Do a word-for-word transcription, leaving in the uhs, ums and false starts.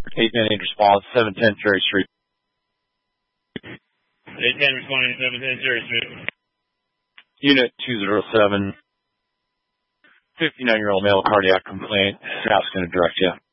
eight ten response, seven ten Cherry Street. eight ten responding to seven ten Cherry Street. Unit two zero seven, fifty-nine-year-old male cardiac complaint. Staff's going to direct you.